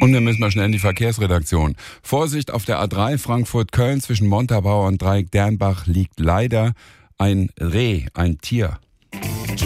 Und dann müssen wir schnell in die Verkehrsredaktion. Vorsicht auf der A3 Frankfurt-Köln zwischen Montabaur und Dreieck Dernbach liegt leider ein Reh, ein Tier.